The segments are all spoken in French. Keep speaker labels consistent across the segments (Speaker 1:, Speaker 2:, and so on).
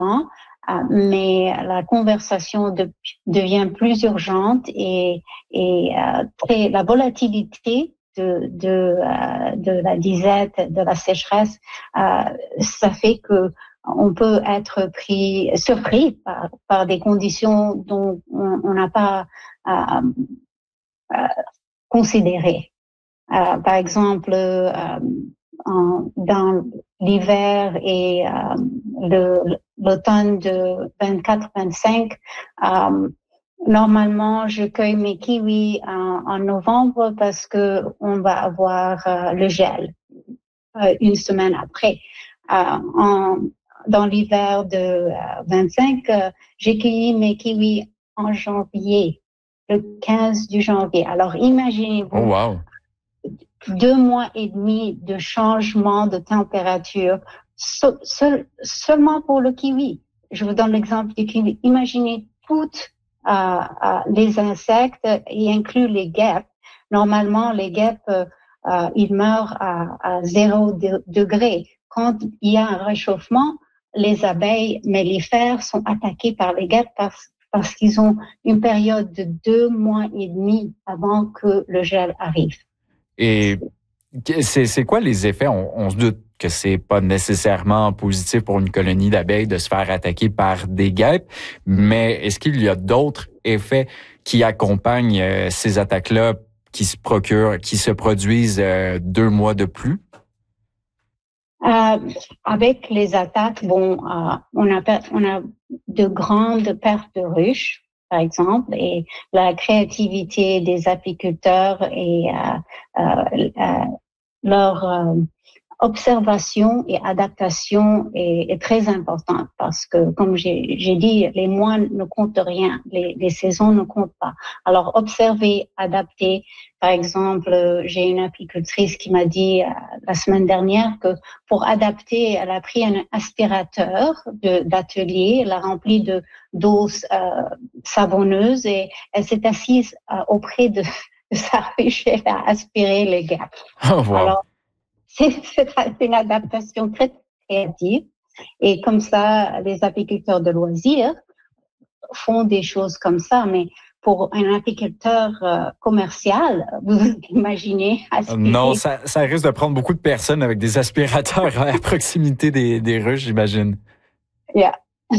Speaker 1: mais la conversation devient plus urgente et la volatilité de la disette, de la sécheresse, ça fait que on peut être surpris par des conditions dont on n'a pas considéré. Par exemple, dans l'hiver et l'automne de 24-25, normalement, je cueille mes kiwis en novembre parce que on va avoir le gel une semaine après. Dans l'hiver de 25, j'ai cueilli mes kiwis en janvier, le 15 du janvier. Alors, imaginez-vous 2 mois et demi de changement de température seulement pour le kiwi. Je vous donne l'exemple du kiwi. Imaginez toutes les insectes, y inclut les guêpes. Normalement, les guêpes, ils meurent à 0 degré. Quand il y a un réchauffement, les abeilles mellifères sont attaquées par les guêpes parce qu'ils ont une période de 2 mois et demi avant que le gel arrive.
Speaker 2: Et c'est quoi les effets? On se doute que c'est pas nécessairement positif pour une colonie d'abeilles de se faire attaquer par des guêpes, mais est-ce qu'il y a d'autres effets qui accompagnent ces attaques-là qui se produisent 2 mois de plus?
Speaker 1: Avec les attaques, on a de grandes pertes de ruches, par exemple, et la créativité des apiculteurs et leur observation et adaptation est très importante parce que, comme j'ai dit, les mois ne comptent rien, les saisons ne comptent pas. Alors, observer, adapter. Par exemple, j'ai une apicultrice qui m'a dit la semaine dernière que pour adapter, elle a pris un aspirateur d'atelier, l'a rempli d'eau savonneuse et elle s'est assise auprès de sa ruche et elle a aspiré les guêpes.
Speaker 2: Oh, wow.
Speaker 1: Alors, c'est une adaptation très créative et comme ça, les apiculteurs de loisirs font des choses comme ça, mais pour un apiculteur commercial, vous imaginez aspirer.
Speaker 2: Non, ça risque de prendre beaucoup de personnes avec des aspirateurs à proximité des ruches, j'imagine.
Speaker 1: Yeah.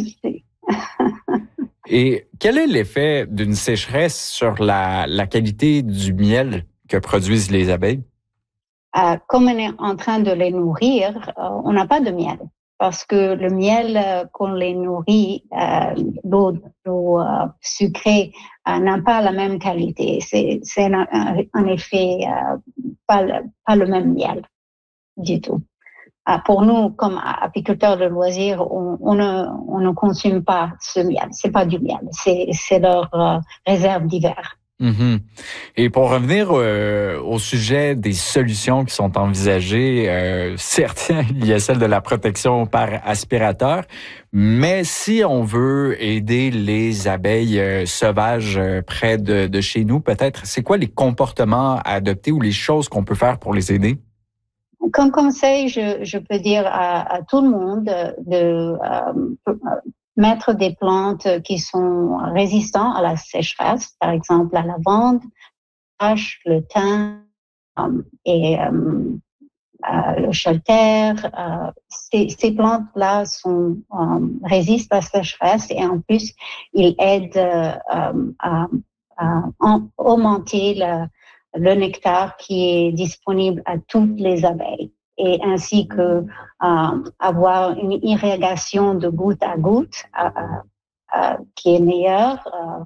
Speaker 2: Et quel est l'effet d'une sécheresse sur la qualité du miel que produisent les abeilles?
Speaker 1: Comme on est en train de les nourrir, on n'a pas de miel. Parce que le miel qu'on les nourrit, l'eau sucrée, n'a pas la même qualité. C'est en effet pas le même miel du tout. Pour nous, comme apiculteurs de loisirs, on ne consomme pas ce miel. C'est pas du miel, c'est leur réserve d'hiver.
Speaker 2: Mm-hmm. Et pour revenir au sujet des solutions qui sont envisagées, certes, il y a celle de la protection par aspirateur, mais si on veut aider les abeilles sauvages près de chez nous, peut-être, c'est quoi les comportements à adopter ou les choses qu'on peut faire pour les aider?
Speaker 1: Comme conseil, je peux dire à tout le monde de mettre des plantes qui sont résistantes à la sécheresse, par exemple la lavande, le thym et le cholter. Ces plantes-là résistent à la sécheresse et en plus, ils aident à augmenter le nectar qui est disponible à toutes les abeilles. Et ainsi que avoir une irrigation de goutte à goutte qui est meilleure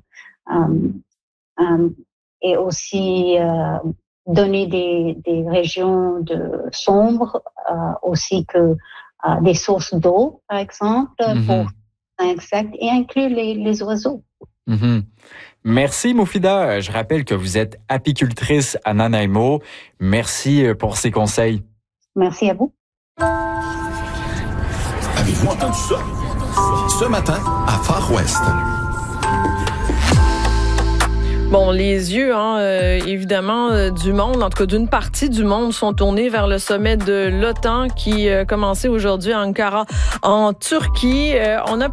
Speaker 1: et aussi donner des régions sombres aussi que des sources d'eau, par exemple, pour les insectes et inclure les oiseaux.
Speaker 2: Mm-hmm. Merci, Moufida. Je rappelle que vous êtes apicultrice à Nanaimo. Merci pour ces conseils.
Speaker 1: Merci à vous.
Speaker 3: Avez-vous entendu ça? Ce matin, à Far West.
Speaker 4: Bon, les yeux, évidemment, du monde, en tout cas d'une partie du monde, sont tournés vers le sommet de l'OTAN qui commençait aujourd'hui à Ankara, en Turquie. On a